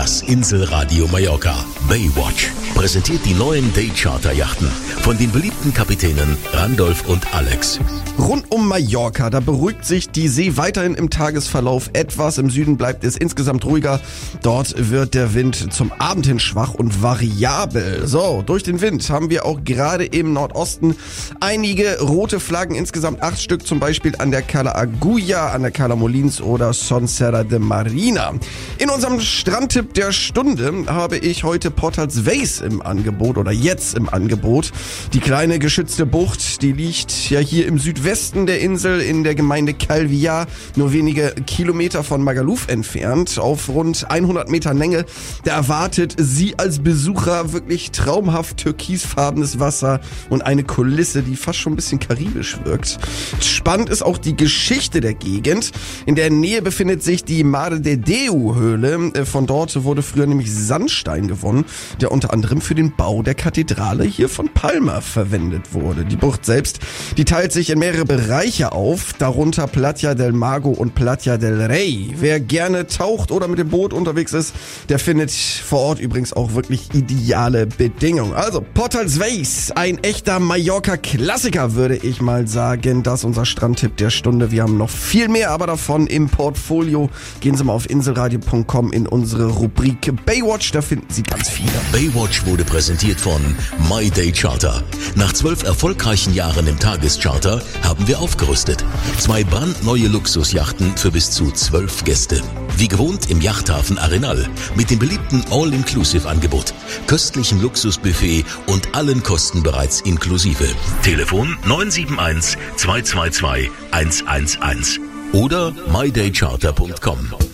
Das Inselradio Mallorca. Baywatch präsentiert die neuen Day-Charter-Yachten von den beliebten Kapitänen Randolph und Alex. Rund um Mallorca, da beruhigt sich die See weiterhin im Tagesverlauf etwas. Im Süden bleibt es insgesamt ruhiger. Dort wird der Wind zum Abend hin schwach und variabel. So, durch den Wind haben wir auch gerade im Nordosten einige rote Flaggen, insgesamt 8 Stück, zum Beispiel an der Cala Agulla, an der Cala Molins oder Son Serra de Marina. In unserem Strandtipp der Stunde habe ich heute Portals Vase im Angebot oder jetzt im Angebot. Die kleine geschützte Bucht, die liegt ja hier im Südwesten der Insel in der Gemeinde Calviá, nur wenige Kilometer von Magaluf entfernt, auf rund 100 Metern Länge. Da erwartet Sie als Besucher wirklich traumhaft türkisfarbenes Wasser und eine Kulisse, die fast schon ein bisschen karibisch wirkt. Spannend ist auch die Geschichte der Gegend. In der Nähe befindet sich die Mare de Deu-Höhle. Von dort wurde früher nämlich Sandstein gewonnen, der unter anderem für den Bau der Kathedrale hier von Palma verwendet wurde. Die Bucht selbst, die teilt sich in mehrere Bereiche auf, darunter Platja del Mago und Platja del Rey. Wer gerne taucht oder mit dem Boot unterwegs ist, der findet vor Ort übrigens auch wirklich ideale Bedingungen. Also Portals Vase, ein echter Mallorca-Klassiker, würde ich mal sagen. Das ist unser Strandtipp der Stunde. Wir haben noch viel mehr, aber davon im Portfolio. Gehen Sie mal auf inselradio.com in unsere Rubrik Baywatch, da finden Sie ganz viele. Baywatch wurde präsentiert von My Day Charter. Nach 12 erfolgreichen Jahren im Tagescharter haben wir aufgerüstet. 2 brandneue Luxusjachten für bis zu 12 Gäste. Wie gewohnt im Yachthafen Arenal mit dem beliebten All-Inclusive-Angebot, köstlichem Luxusbuffet und allen Kosten bereits inklusive. Telefon 971 222 111 oder mydaycharter.com.